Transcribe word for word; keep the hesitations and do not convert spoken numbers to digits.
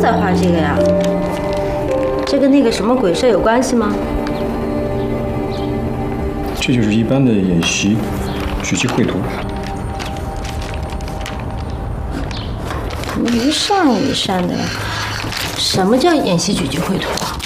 在画这个呀？这跟那个什么鬼社有关系吗？ 这就是一般的演习狙击绘图。 怎么一扇一扇的？什么叫演习狙击绘图啊？